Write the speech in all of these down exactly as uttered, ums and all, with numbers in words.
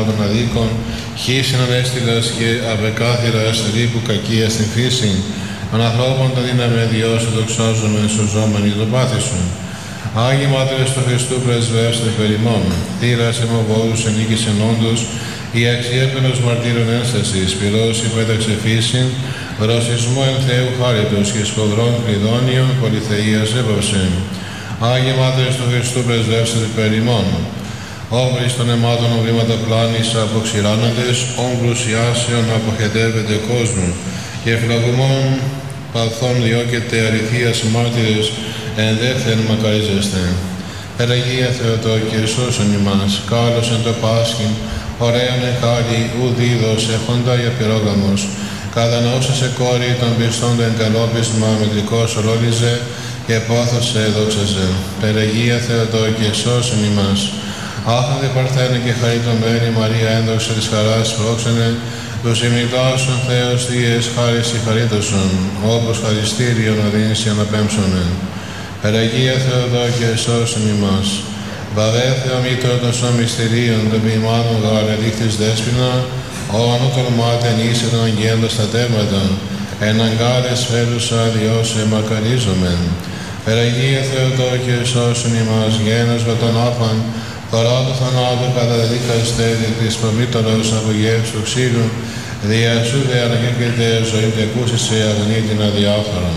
θανάτων αδίκων, χύσιν ανέστηλας και απεκάθυρας ρήπου κακία στην φύση, των ανθρώπων τα δύναμε Διός δοξάζομεν σωζόμενοι το πάθη σου. Άγιοι Μάτρες του Χριστού πρεσβεύστε περ ημών, θύρας αιμοβόρους ενίκησεν όντως, η αξιέπαινος μαρτύρων ένστασης, πυρός υπέταξε φύσιν, δροσισμό εν Θεού χάριτος και σκοδρών κλειδώνιων πολυθείας έπαυσε. Άγιοι Μάτρες του Χριστού πρεσβεύστε περ ημών, όμπρις των αιμάτων οβήματα πλάνης αποξηράνοντες, όμπλουσιάσεων αποχετεύεται κόσμου, και φυλαγμών παθών διώκεται αληθείας μάρτυρες, εν δεύθεν μακαρίζεστε. Περαγία Θεοτόκε, σώσον ημάς, κάλος εν το Πάσχην, ωραίον εκάλη, ουδ είδος, έχοντα για πυρόγαμος, κατανοούσε σε κόρη των πιστών εν καλόπισμα, μετρικός ρόλιζε, και πόθος σε έδοξαζε. Περαγία Θεοτόκε, σώσον ημάς. Άχαντε Παρθένε και χαριτωμένη Μαρία ένδοξε της χαράς πρόξενε, τους ημιτάσσον Θεός Θείες χάρις η χαρίτωσον, όπως χαριστήριον οδύνης η αναπέμψονεν. Περαγία Θεοτόκε, σώσον ημάς. Βαβέ Θεομήτρο των σών μυστηρίων, των ποιημάτων γαρελίχτης δέσποινα, όνου τολμάτε νήσε των αγγέλων στα τέματα, εν αγκάλες φέλουσα διώσε μακαρίζομεν. Περαγία Θεοτόκε, σώσον ημάς, γένος με τον άφαν, θωρά του θανάτου καταδίκαστε δι' της προμήτωρος απογεύσου του ξύλου, δια σου δε αναγγέκεται ζωή τεκούσης σε αγνή την αδιάφορον.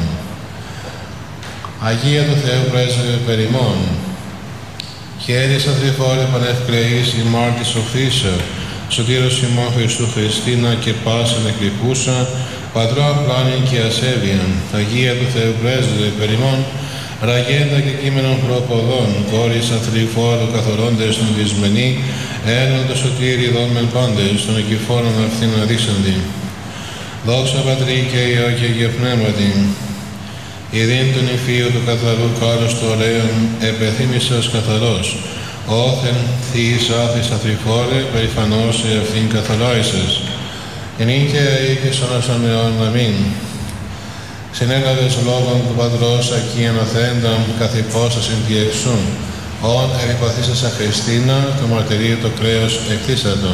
Αγία του Θεού πρέσβευε περ ημών, χέρι σαν τριφόρη πανευκλεής η μάρτης οφήσα, σωτήρος ημών Χριστού Χριστίνα και πάσαν εκλειπούσα, πατρό πλάνη και ασέβειαν. Αγία του Θεού πρέσβευε περ ημών, ραγέντα και κείμενων προποδών, κόρης αθληφόρου καθορώντες των δυσμενή, έναν το σωτήρι δόμεν πάντες, των εκειφόρων αυτήν αδείξαντι. Δόξα Πατρί και Υιό και Αγίο Πνεύματι, ιδίν τον υφείο του καθαρού κάλους του ωραίων, επεθύμησας καθαρός, όθεν θείης άθης αθληφόρε, περηφανός σε αυτήν καθαράησες. Εν και αίκες όνασαν αιών, αμήν. Συνέλαβες λόγων του Πατρός ακεί αναθένταμ καθυπώσασιν τη εξούν, όν επιπαθήσασα Χριστίνα, το μαρτυρίο το κρέος εκτίσατο.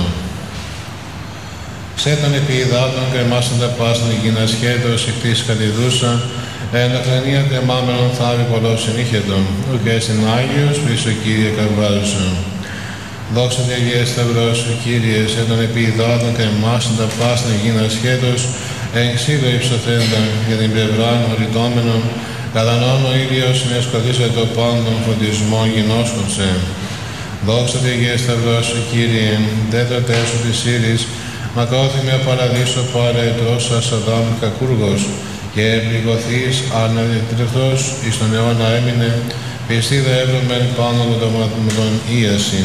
Ξέταν επί υδάτων κρεμάσαντα πάσαν γυνά σχέτος ηχτής κατηδούσα, εν ακρανία κρεμάμενον θάβει πολλός συνήχετον, ουκ εστιν Άγιος πίσω Κύριε καρβάζουσα. Δόξα Τě Αγίε Σταυρός σου Κύριε, ξέταν επί υδάτων κρεμάσαντα πάσαν γυνά σχέτος, εν ξύλο υψωθέντα για την πλευράν οριτόμενων, κατανόν ο ήλιος συνεσκοθήσε το πάντων φωτισμόν γινώσκονται. Δόξα Τě Αγίε Σταυρός σου Κύριε, τέταρτες σου της ήρης, μακρόθυμια παραδείσο πάρε τόσα Σοδάμ κακούργος, και πληγωθείς αναδιτρεφτός εις τον αιώνα έμεινε, πιστή δε έβρομεν πάνω με τον Ίασιν.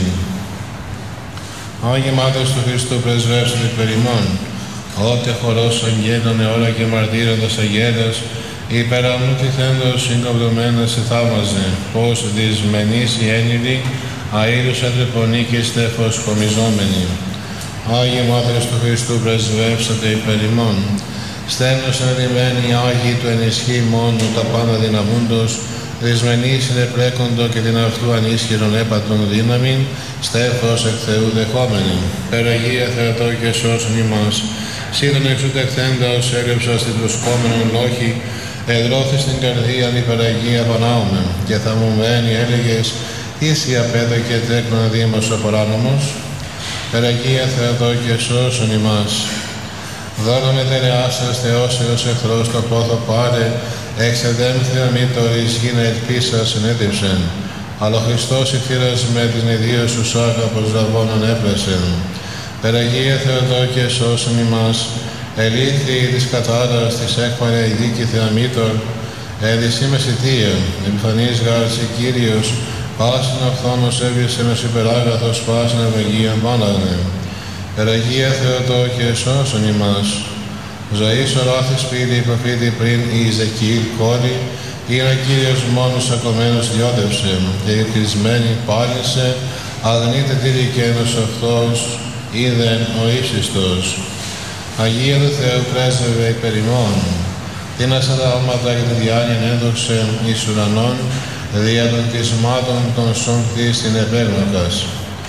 Άγιοι Μάτρες του Χριστού πρεσβεύσετε περ ημών, ότε χορός αγγέλων αιώνα και μαρτύροντας αγέλας, υπερανού τυθέντος συγκομπλωμένα σε θαύμαζε, πως δυσμενής η ένηλη, αήλους αντρεπονή και στέφος χωμιζόμενη. Άγιοι Μάτρες του Χριστού πρεσβεύσατε υπερ ημών, στένος ενδειμένοι Άγιοι του ενισχύει μόνο τα πάντα δυναμούντος, δυσμενής συνεπλέκοντο και την αυτού ανίσχυρον έπατον δύναμην, στέφος εκ Θεού δεχόμενη. Περαγία Θεοτό και σώσον ημάς, σύντον εξουτεχθέντα ως έλειψας την προσκόμενον λόχη, εδρώθη στην καρδίαν η Περαγία Πανάωμε, και θα μου μένει έλεγες, ίσια πέδα και τέκνα δήμος ο παράνομος. Περαγία Θεοτό και σώσον ημάς. Δώρο με δερεάσας Θεός έως εχθρός το πόθο πάρε, εξεδέμ θεομήτωρης γίνα ελπίσας συνέδειψεν, αλλά ο Χριστός ηφύρας με την ιδίω σου σάκα πως λαβώνων έπλεσεν. Περαγία Θεοτό και σώσον ημάς, ελήθη της κατάρας της έκπαρε η δίκη θεαμήτωρ, έδυσή με σιτία, επιφανής γάρση Κύριος, πάσιν αυθόνος έβγεσεν ως υπεράγαθος πάσιν ευαγίαν πάναγνε. Περαγία Θεοτό και σώσον ημάς. Ζωής οράθης πύλη προφήτη πριν η Ιζεκιήλ κόρη, είναι Κύριος μόνος ακομμένος διόδευσε, και η κλεισμένη πάλισε, αγνείται τυρικένος αυτός, είδεν ο ύψιστος. Αγία του Θεού πρέσβευε υπερ ημών, τίνας αδάματα και τη διάνοιαν έδωξε εις ουρανών, δια των κτισμάτων των σών κτής την επέγνωκας.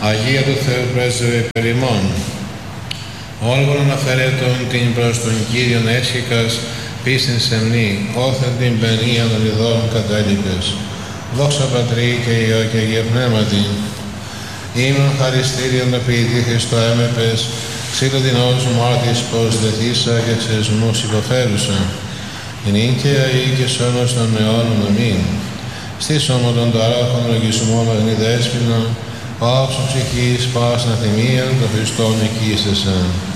Αγία του Θεού πρέσβευε υπέρ ημών. Όλγον αναφερέτων την προς τον Κύριον έσχικας πίστην σεμνή, όθεν την παινία των ειδών κατέλικες. Δόξα Πατρί και Υιό και Αγία Πνεύματι. Ήμουν χαριστήριον το ποιητή Χριστό έμεπες, ξύλο την όρους μου άρτης πως δεθήσα και ξεσμούς υποφέρουσα. Την ίκαια ή και σώνος των αιώνων αμήν. Στήσομο τον ταράχον λογισμό μαγνή δέσποινο, πάψο ψυχής πάσνα θυμίαν, το Χριστόν εκείστεσαν.